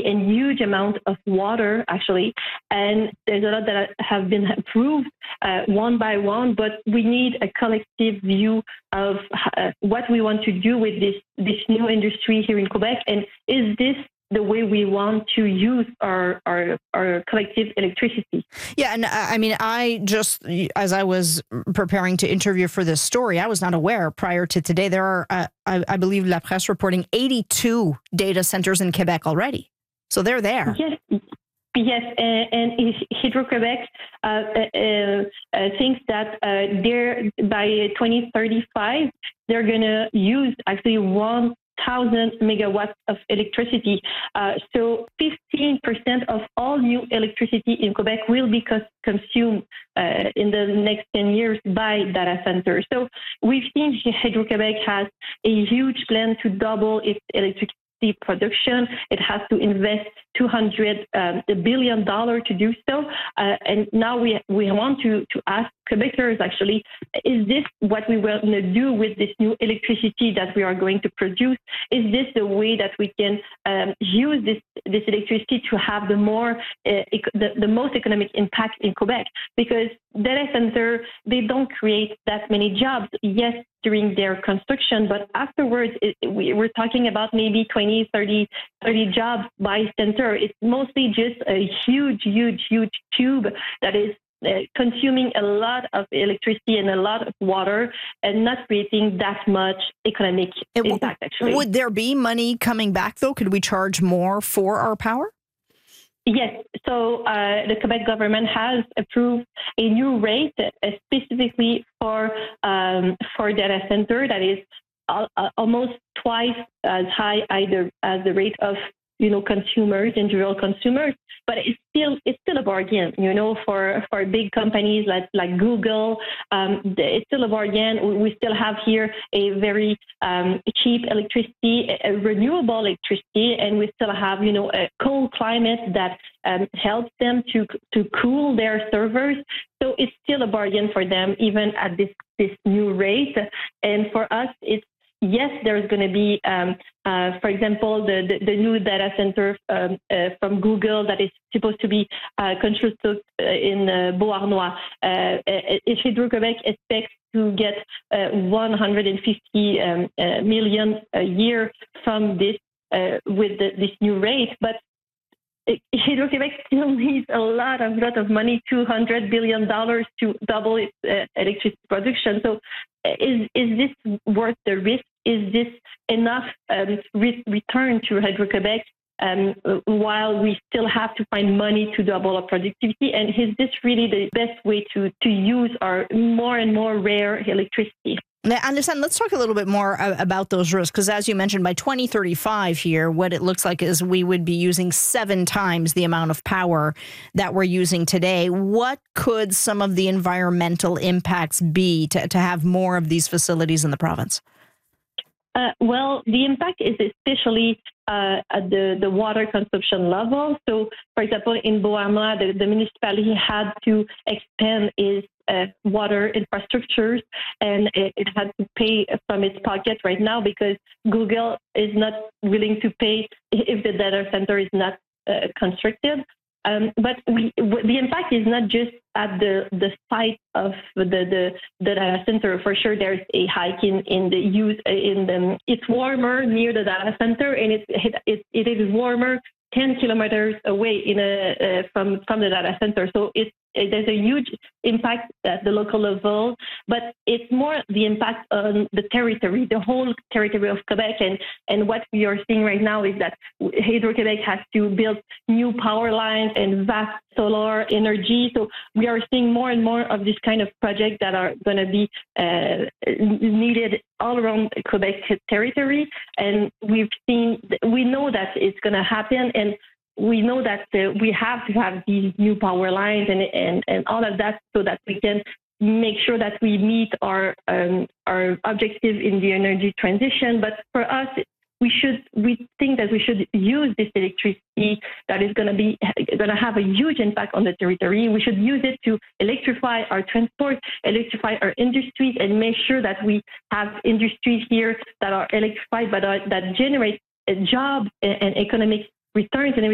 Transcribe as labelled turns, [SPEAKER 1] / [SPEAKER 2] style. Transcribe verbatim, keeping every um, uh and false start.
[SPEAKER 1] electricity and huge amount of water, actually. And there's a lot that have been approved uh, one by one, but we need a collective view of uh, what we want to do with this, this new industry here in Quebec. And is this the way we want to use our, our our collective electricity?
[SPEAKER 2] Yeah, and I mean, I just, as I was preparing to interview for this story, I was not aware prior to today, there are, uh, I, I believe La Presse reporting eighty-two data centers in Quebec already. So they're there.
[SPEAKER 1] Yes. Yes, and, and Hydro-Quebec uh, uh, uh, thinks that uh, they're, by twenty thirty-five, they're going to use actually one thousand megawatts of electricity. Uh, so fifteen percent of all new electricity in Quebec will be cons- consumed uh, in the next ten years by data centers. So we've seen Hydro-Quebec has a huge plan to double its electricity production. It has to invest two hundred um, billion dollars to do so. Uh, and now we we want to, to ask Quebecers, actually, is this what we want to do with this new electricity that we are going to produce? Is this the way that we can um, use this, this electricity to have the more uh, ec- the, the most economic impact in Quebec? Because data center, they don't create that many jobs, yes, during their construction, but afterwards, it, we, we're talking about maybe twenty, thirty, thirty jobs by center. It's mostly just a huge, huge, huge tube that is uh, consuming a lot of electricity and a lot of water and not creating that much economic
[SPEAKER 2] It,
[SPEAKER 1] impact, actually.
[SPEAKER 2] Would there be money coming back, though? Could we charge more for our power?
[SPEAKER 1] Yes. So uh, the Quebec government has approved a new rate uh, specifically for um, for data center that is al- uh, almost twice as high either as the rate of you know consumers, individual consumers. But it's still it's still a bargain, you know, for, for big companies like like Google. Um, it's still a bargain. We still have here a very um, cheap electricity, a renewable electricity, and we still have you know a cold climate that um, helps them to to cool their servers. So it's still a bargain for them, even at this this new rate. And for us, it's yes, there's going to be, um, uh, for example, the, the, the new data center um, uh, from Google that is supposed to be uh, constructed in uh, Beauharnois. Uh, Hydro-Quebec expects to get uh, one hundred fifty um, uh, million a year from this uh, with the, this new rate, but Hydro-Quebec still needs a lot of lot of money, two hundred billion dollars to double its uh, electricity production. So, is is this worth the risk? Is this enough um, re- return to Hydro-Quebec um, while we still have to find money to double our productivity? And is this really the best way to, to use our more and more rare electricity?
[SPEAKER 2] Now, understand, let's talk a little bit more about those risks, because as you mentioned, by twenty thirty-five here, what it looks like is we would be using seven times the amount of power that we're using today. What could some of the environmental impacts be to, to have more of these facilities in the province?
[SPEAKER 1] Uh, well, the impact is especially uh, at the, the water consumption level. So, for example, in Beauharnois, the, the municipality had to expand its uh, water infrastructures, and it, it had to pay from its pocket right now because Google is not willing to pay if the data center is not uh, constructed. Um, but we, the impact is not just at the, the site of the, the, the data center. For sure, there's a hike in, in the use. In the, it's warmer near the data center, and it, it, it is warmer ten kilometers away in a, uh, from, from the data center. So it's, it, there's a huge impact at the local level, but it's more the impact on the territory, the whole territory of Quebec. And, and what we are seeing right now is that Hydro-Quebec has to build new power lines and vast solar energy. So we are seeing more and more of this kind of projects that are going to be uh, needed all around Quebec territory. And we've seen, we know that it's going to happen. And we know that uh, we have to have these new power lines and, and, and all of that so that we can make sure that we meet our um, our objective in the energy transition. But for us, we should we think that we should use this electricity that is going to be going to have a huge impact on the territory. We should use it to electrify our transport, electrify our industries, and make sure that we have industries here that are electrified, but are, that generate a job and economic returns and